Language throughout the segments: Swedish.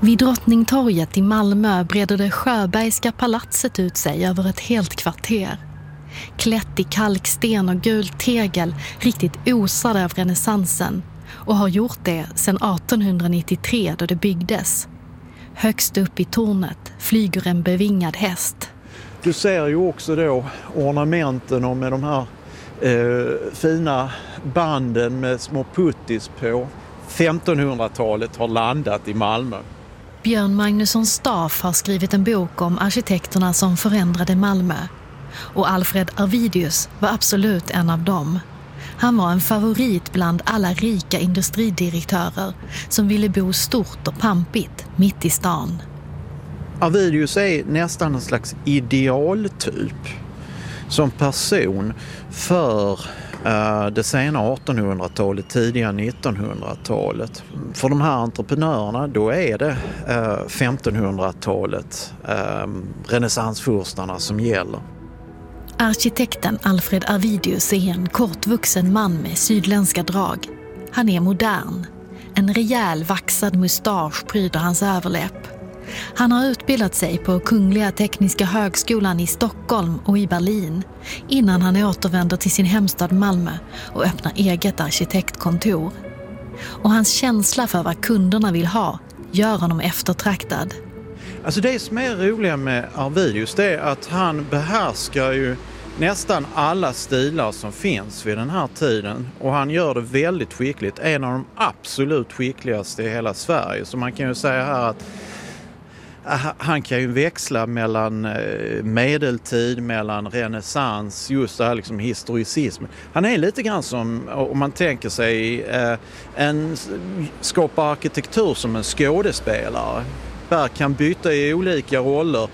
Vid Drottningtorget i Malmö breder det Sjöbergska palatset ut sig över ett helt kvarter. Klätt i kalksten och gult tegel, riktigt osad av renässansen, och har gjort det sedan 1893 då det byggdes. Högst upp i tornet flyger en bevingad häst. Du ser ju också då ornamenten och med de här fina banden med små puttis på. 1500-talet har landat i Malmö. Björn Magnusson Staff har skrivit en bok om arkitekterna som förändrade Malmö. Och Alfred Arvidius var absolut en av dem. Han var en favorit bland alla rika industridirektörer som ville bo stort och pampigt mitt i stan. Arvidius är nästan en slags idealtyp som person för det sena 1800-talet, tidiga 1900-talet. För de här entreprenörerna då är det 1500-talet, renässansfurstarna som gäller. Arkitekten Alfred Arvidius är en kortvuxen man med sydländska drag. Han är modern. En rejäl vaxad mustasch pryder hans överläpp. Han har utbildat sig på Kungliga Tekniska högskolan i Stockholm och i Berlin innan han återvänder till sin hemstad Malmö och öppnar eget arkitektkontor. Och hans känsla för vad kunderna vill ha gör honom eftertraktad. Alltså det som är roliga med Arvidius det är att han behärskar ju nästan alla stilar som finns vid den här tiden. Och han gör det väldigt skickligt. En av de absolut skickligaste i hela Sverige. Så man kan ju säga här att han kan ju växla mellan medeltid, mellan renässans, just det här liksom historicism. Han är lite grann som, om man tänker sig, skapar arkitektur som en skådespelare. Där kan byta i olika roller.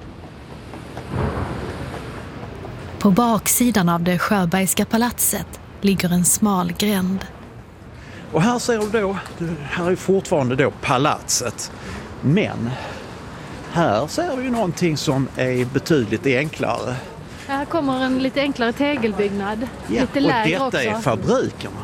På baksidan av det Sjöbergska palatset ligger en smal gränd. Och här ser du då, här är fortfarande då palatset. Men här ser vi någonting som är betydligt enklare. Här kommer en lite enklare tegelbyggnad. Ja, lite lägre och också. detta är fabrikerna.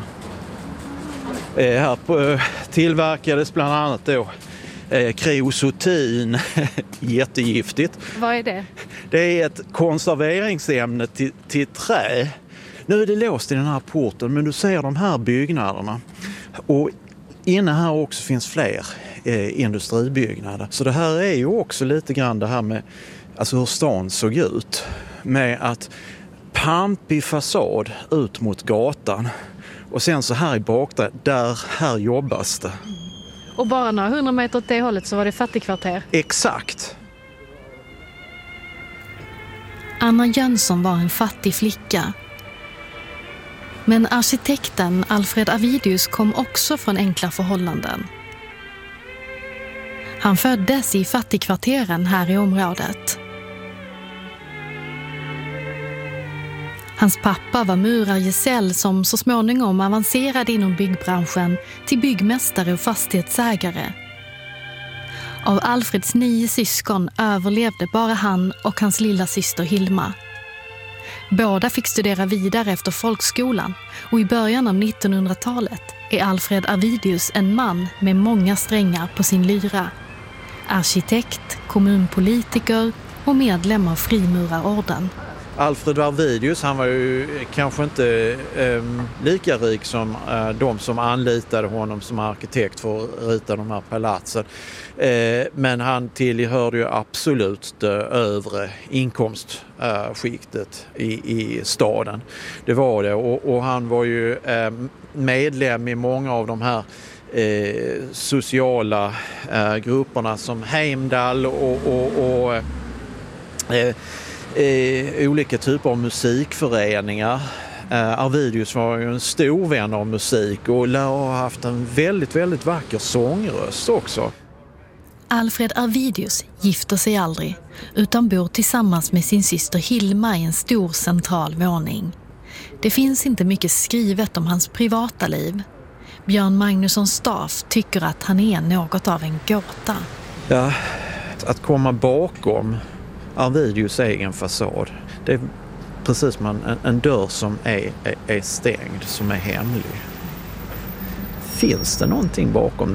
Här tillverkades bland annat då kreosotin, jättegiftigt. Vad är det? Det är ett konserveringsämne till trä. Nu är det låst i den här porten, men du ser de här byggnaderna. Och inne här också finns fler industribyggnader. Så det här är ju också lite grann det här med alltså hur stan såg ut. Med att pampig fasad ut mot gatan. Och sen så här i bak här jobbas det. Och bara några 100 meter åt det hållet så var det fattigkvarter. Exakt. Anna Jönsson var en fattig flicka. Men arkitekten Alfred Arvidius kom också från enkla förhållanden. Han föddes i fattigkvarteren här i området. Hans pappa var murargesäll som så småningom avancerade inom byggbranschen till byggmästare och fastighetsägare. Av Alfreds 9 syskon överlevde bara han och hans lilla syster Hilma. Båda fick studera vidare efter folkskolan och i början av 1900-talet är Alfred Arvidius en man med många strängar på sin lyra. Arkitekt, kommunpolitiker och medlem av Frimurarorden. Alfred Arvidius, han var ju kanske inte lika rik som de som anlitade honom som arkitekt för att rita de här palatsen. Men han tillhörde ju absolut det övre inkomstskiktet i staden. Det var det. Och han var ju medlem i många av de här sociala grupperna som Heimdall och olika typer av musikföreningar. Arvidius var ju en stor vän av musik och lär ha haft en väldigt, väldigt vacker sångröst också. Alfred Arvidius gifter sig aldrig utan bor tillsammans med sin syster Hilma i en stor central våning. Det finns inte mycket skrivet om hans privata liv. Björn Magnusson Staff tycker att han är något av en gåta. Ja, att komma bakom Arvidius egen fasad, det är precis som en dörr som är stängd, som är hemlig. Finns det någonting bakom